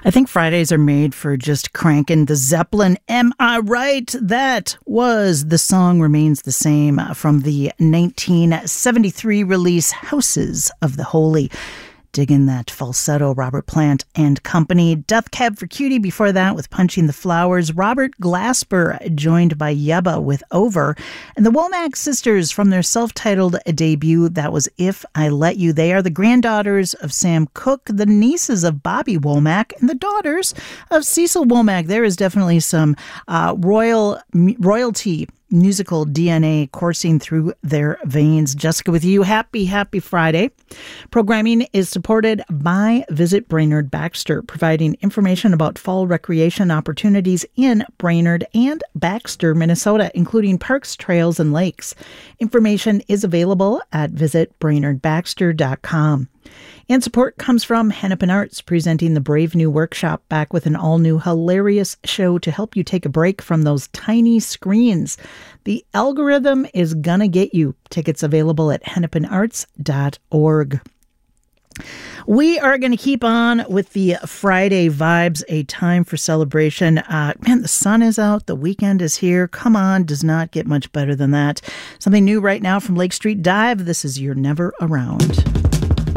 I think Fridays are made for just cranking the Zeppelin. Am I right? That was The Song Remains the Same from the 1973 release Houses of the Holy. Digging that falsetto, Robert Plant and Company. Death Cab for Cutie before that with Punching the Flowers. Robert Glasper joined by Yebba with Over. And the Womack Sisters from their self-titled debut, that was If I Let You. They are the granddaughters of Sam Cooke, the nieces of Bobby Womack, and the daughters of Cecil Womack. There is definitely some royalty musical DNA coursing through their veins. Jessica with you. Happy Friday. Programming is supported by Visit Brainerd Baxter, providing information about fall recreation opportunities in Brainerd and Baxter, Minnesota, including parks, trails, and lakes. Information is available at visitbrainerdbaxter.com. And support comes from Hennepin Arts, presenting the Brave New Workshop, back with an all-new hilarious show to help you take a break from those tiny screens. The algorithm is gonna get you. Tickets available at hennepinarts.org. We are going to keep on with the Friday vibes, a time for celebration. Man, the sun is out. The weekend is here. Come on, does not get much better than that. Something new right now from Lake Street Dive. This is You're Never Around.